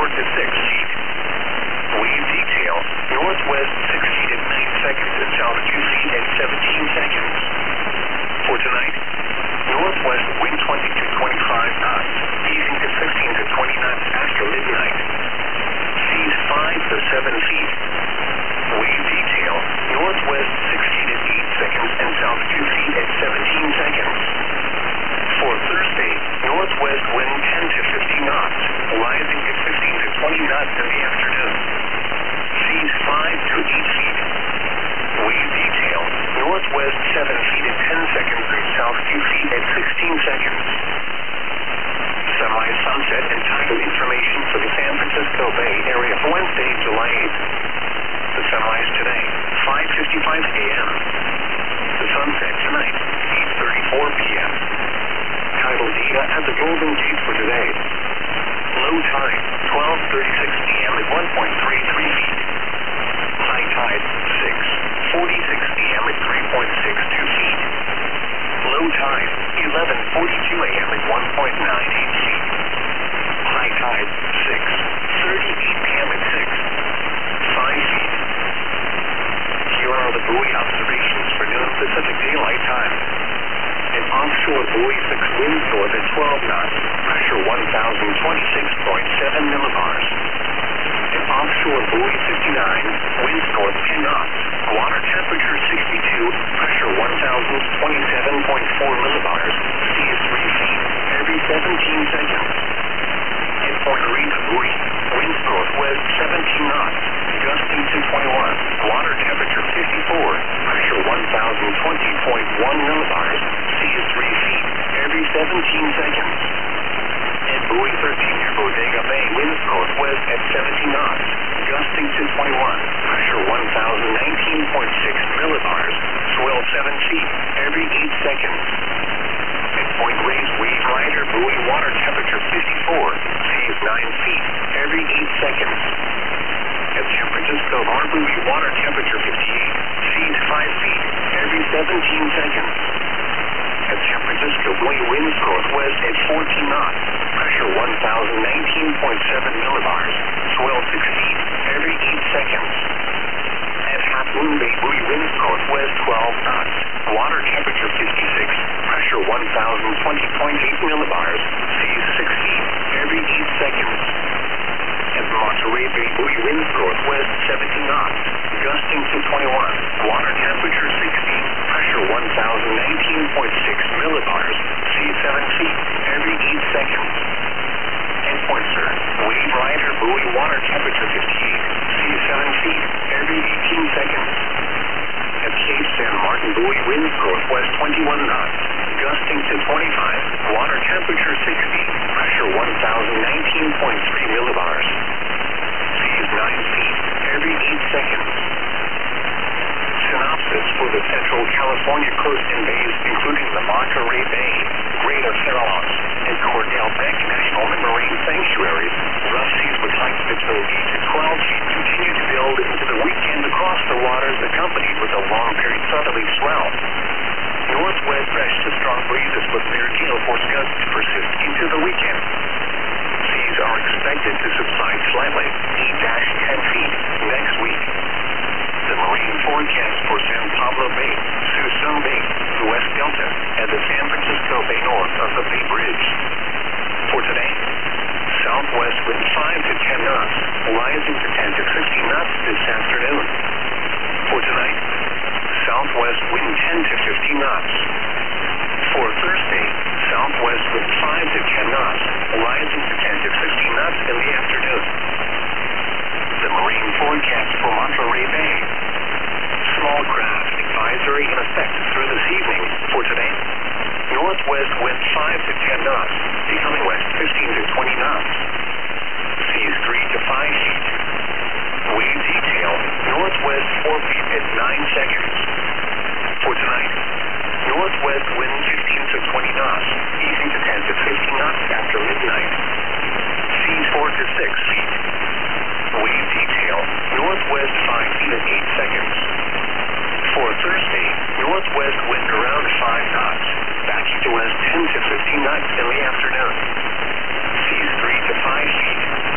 to 6 feet. Wave detail, northwest 6 feet at 9 seconds and south 2 feet at 17 seconds. For tonight, northwest wind 20 to 25 knots, easing to 15 to 20 knots after midnight. Seas 5 to 7 feet. Wave detail, northwest 6 feet at 8 seconds and south 2 feet at 17 seconds. For Thursday, northwest wind 10 to 15 knots, rising to 15 to 20 knots in the afternoon. Seas 5 to 8 feet. Wave detail, northwest 7 feet at 10 seconds and south 2 feet at 16 seconds. Sunrise, sunset, and tidal information for the San Francisco Bay Area for Wednesday, July 8th. The sunrise today, 5:55 a.m. The sunset tonight, 8:34 p.m. Tidal data at the Golden Gate for today. Low tide, 12:36 p.m. at 1.33 feet. High tide, 6:46 p.m. at 3.62 feet. Low tide, 11:42 a.m. at 1.98 feet. High tide, 6:38 p.m. at 5 feet. Here are the buoy observations for noon Pacific Daylight Time. An offshore buoy 6 winds north at 12 knots, pressure 1,026.7 millibars. An offshore buoy 59, winds north 10 knots, water temperature 62, pressure 1,027.4 millibars, sea is 3 feet, every 17 seconds. At Point Rita buoy, winds northwest 17 knots, gusting to 21, water temperature 54, pressure 1,020.1 millibars, sea is 3 feet, every 17 seconds. At buoy 13 near Bodega Bay, winds northwest at 17 knots, gusting to 21, pressure 1,019.6 millibars, swell 7 feet, every 8 seconds. At Point Reyes Wave Rider buoy, water temperature 54, sea is 9 feet, every 8 seconds. At San Francisco Bar buoy, water temperature 58, sea is 5 feet, every 17 seconds. At San Francisco buoy, winds northwest at 14 knots, pressure 1,019.7 millibars, swell 6 feet, every 8 seconds. At Half Moon Bay buoy, winds northwest 12 knots, water temperature 56, pressure 1,020.8 millibars, sea is 6 feet, every 8 seconds. At Monterey Bay buoy, winds northwest 17 knots, gusting to 21, water temperature 16, pressure 1,019.6 millibars, sea 7 feet, every 8 seconds. At Point Sur, Wave Rider buoy, water temperature 58, sea 7 feet, every 18 seconds. At Cape San Martin buoy, winds northwest 21 knots, gusting to 25, water temperature 60, pressure 1,019.3 millibars. Sea is 9 feet, every 8 seconds. Synopsis for the Central California coast and bays, including the Monterey Bay, Greater Farallones, and Cordell Bank National Marine Sanctuaries. Rough seas with heights between 8 to 12 feet continue to build into the weekend across the waters, accompanied with a long-period southerly swell. Northwest fresh to strong breezes with near gale force gusts to persist into the weekend. Seas are expected to subside slightly, 8-10 feet, next week. The marine forecast for San Pablo Bay, Suisun Bay, the West Delta, and the San Francisco Bay north of the Bay Bridge. For today, southwest wind 5 to 10 knots, rising to 10 to 15 knots this afternoon. For tonight, southwest wind 10 to 15 knots. For Thursday, southwest wind 5 to 10 knots, rising to 10 to 15 knots in the afternoon. The marine forecast for Monterey Bay. Small craft advisory in effect through this evening. For today, northwest wind 5 to 10 knots, becoming west 15 to 20 knots. Seas 3 to 5 feet. Wave detail, northwest 4 feet at 9 seconds. For tonight, northwest wind 15 to 20 knots, easing to 10 to 15 knots after midnight. Seas 4 to 6 feet. Wave detail, northwest 5 feet at 8 seconds. For Thursday, northwest wind around 5 knots, back to west 10 to 15 knots in the afternoon. Seas 3 to 5 feet.